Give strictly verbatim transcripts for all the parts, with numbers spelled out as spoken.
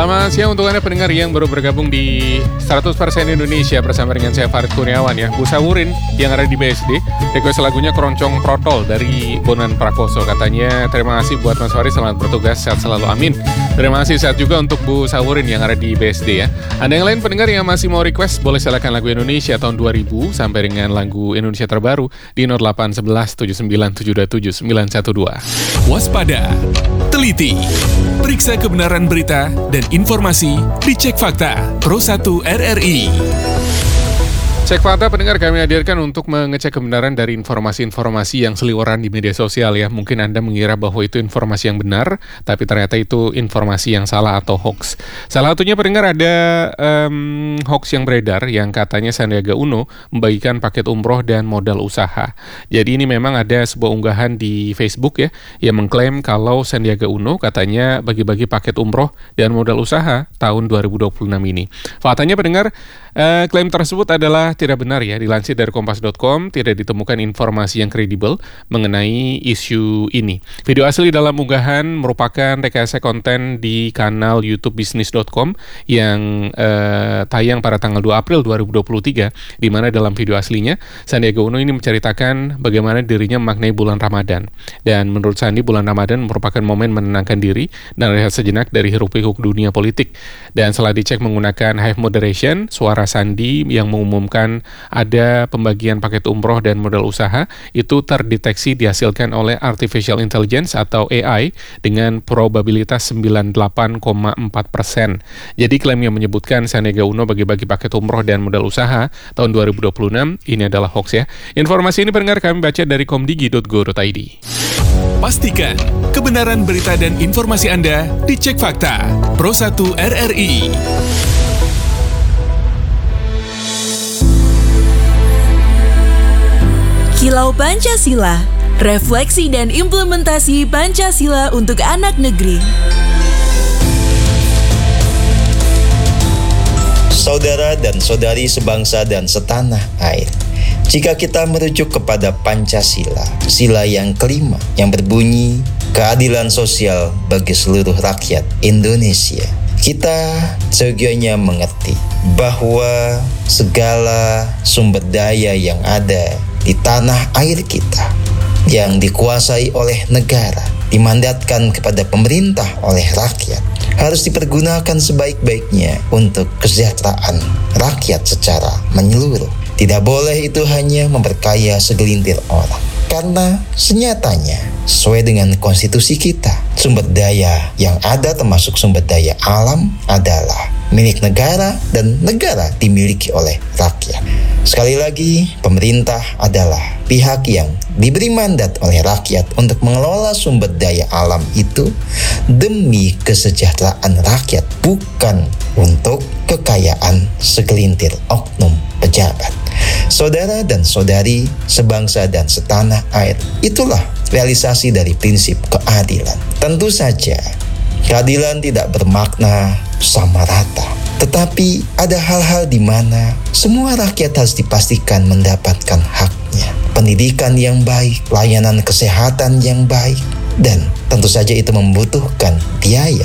Selamat siang untuk Anda pendengar yang baru bergabung di seratus persen Indonesia bersama dengan saya Farid Kurniawan ya. Bu Sawurin yang ada di B S D, request lagunya Keroncong Protol dari Bonan Prakoso. Katanya terima kasih buat Mas Farid, selamat bertugas, sehat selalu, amin. Terima kasih sehat juga untuk Bu Sawurin yang ada di B S D ya. Anda yang lain pendengar yang masih mau request, boleh silakan lagu Indonesia tahun dua ribu sampai dengan lagu Indonesia terbaru di nol delapan satu satu tujuh sembilan tujuh dua tujuh sembilan satu dua. Waspada, teliti, periksa kebenaran berita dan informasi dicek fakta Pro satu R R I. Cek fakta pendengar kami hadirkan untuk mengecek kebenaran dari informasi-informasi yang seliweran di media sosial ya. Mungkin Anda mengira bahwa itu informasi yang benar, tapi ternyata itu informasi yang salah atau hoax. Salah satunya pendengar ada um, hoax yang beredar yang katanya Sandiaga Uno membagikan paket umroh dan modal usaha. Jadi ini memang ada sebuah unggahan di Facebook ya yang mengklaim kalau Sandiaga Uno katanya bagi-bagi paket umroh dan modal usaha tahun dua ribu dua puluh enam ini. Faktanya pendengar, uh, klaim tersebut adalah tidak benar ya. Dilansir dari kompas dot com, tidak ditemukan informasi yang kredibel mengenai isu ini. Video asli dalam unggahan merupakan rekayasa konten di kanal YouTube bisnis dot com yang eh, tayang pada tanggal dua April dua ribu dua puluh tiga, di mana dalam video aslinya Sandiaga Uno ini menceritakan bagaimana dirinya memaknai bulan Ramadan. Dan menurut Sandi, bulan Ramadan merupakan momen menenangkan diri dan rehat sejenak dari hiruk-pikuk dunia politik. Dan setelah dicek menggunakan Hive Moderation, suara Sandi yang mengumumkan ada pembagian paket umroh dan modal usaha itu terdeteksi dihasilkan oleh Artificial Intelligence atau A I dengan probabilitas sembilan puluh delapan koma empat persen. Jadi klaim yang menyebutkan Sandiaga Uno bagi-bagi paket umroh dan modal usaha tahun dua ribu dua puluh enam ini adalah hoax ya. Informasi ini pendengar kami baca dari komdigi dot go dot i d. Pastikan kebenaran berita dan informasi Anda dicek fakta Pro satu R R I. Kilau Pancasila, refleksi dan implementasi Pancasila untuk anak negeri. Saudara dan saudari sebangsa dan setanah air, jika kita merujuk kepada Pancasila, sila yang kelima yang berbunyi keadilan sosial bagi seluruh rakyat Indonesia, kita seyogyanya mengerti bahwa segala sumber daya yang ada di tanah air kita yang dikuasai oleh negara, dimandatkan kepada pemerintah oleh rakyat, harus dipergunakan sebaik-baiknya untuk kesejahteraan rakyat secara menyeluruh. Tidak boleh itu hanya memperkaya segelintir orang, karena senyatanya sesuai dengan konstitusi kita, sumber daya yang ada termasuk sumber daya alam adalah milik negara dan negara dimiliki oleh rakyat. Sekali lagi, pemerintah adalah pihak yang diberi mandat oleh rakyat untuk mengelola sumber daya alam itu demi kesejahteraan rakyat, bukan untuk kekayaan segelintir oknum pejabat. Saudara dan saudari sebangsa dan setanah air, itulah realisasi dari prinsip keadilan. Tentu saja, keadilan tidak bermakna sama rata, tetapi ada hal-hal di mana semua rakyat harus dipastikan mendapatkan haknya. Pendidikan yang baik, layanan kesehatan yang baik, dan tentu saja itu membutuhkan biaya.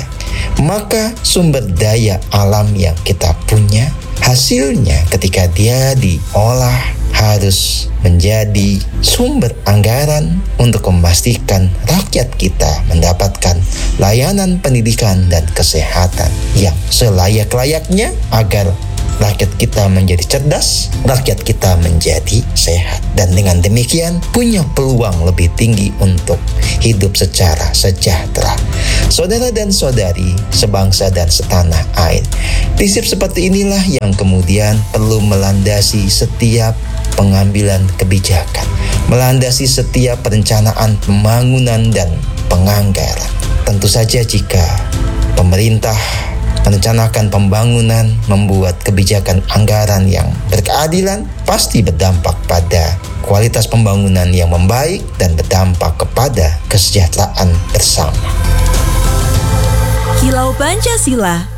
Maka sumber daya alam yang kita punya, hasilnya ketika dia diolah harus menjadi sumber anggaran untuk memastikan rakyat kita mendapatkan layanan pendidikan dan kesehatan yang selayak-layaknya agar rakyat kita menjadi cerdas, rakyat kita menjadi sehat. Dan dengan demikian punya peluang lebih tinggi untuk hidup secara sejahtera. Saudara dan saudari sebangsa dan setanah air, prinsip seperti inilah yang kemudian perlu melandasi setiap pengambilan kebijakan, melandasi setiap perencanaan pembangunan dan penganggaran. Tentu saja jika pemerintah merencanakan pembangunan, membuat kebijakan anggaran yang berkeadilan, pasti berdampak pada kualitas pembangunan yang membaik dan berdampak kepada kesejahteraan bersama. Kilau Pancasila,